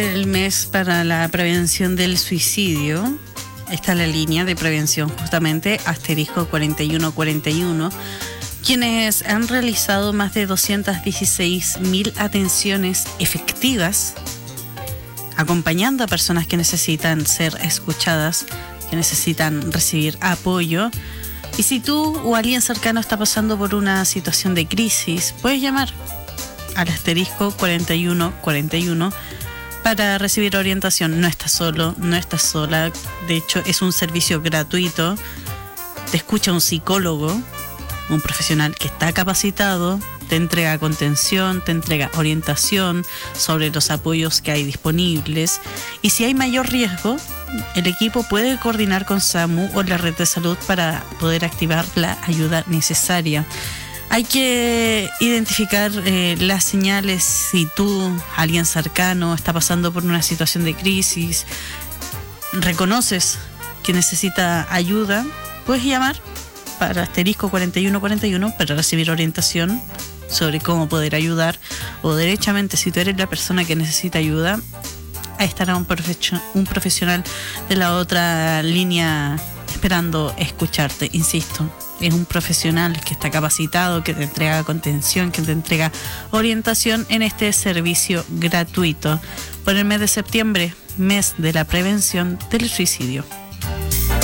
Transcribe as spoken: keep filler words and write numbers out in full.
El mes para la prevención del suicidio. Está la línea de prevención justamente, asterisco cuarenta y uno cuarenta y uno, quienes han realizado más de doscientas dieciséis mil atenciones efectivas, acompañando a personas que necesitan ser escuchadas, que necesitan recibir apoyo. Y si tú o alguien cercano está pasando por una situación de crisis, puedes llamar al asterisco cuarenta y uno cuarenta y uno para recibir orientación. No estás solo, no estás sola. De hecho, es un servicio gratuito. Te escucha un psicólogo, un profesional que está capacitado, te entrega contención, te entrega orientación sobre los apoyos que hay disponibles. Y si hay mayor riesgo, el equipo puede coordinar con SAMU o la red de salud para poder activar la ayuda necesaria. Hay que identificar eh, las señales. Si tú, alguien cercano, está pasando por una situación de crisis, reconoces que necesita ayuda, puedes llamar para asterisco cuarenta y uno cuarenta y uno para recibir orientación sobre cómo poder ayudar, o derechamente, si tú eres la persona que necesita ayuda, ahí estará un, profe- un profesional de la otra línea esperando escucharte. Insisto, es un profesional que está capacitado, que te entrega contención, que te entrega orientación en este servicio gratuito por el mes de septiembre, mes de la prevención del suicidio.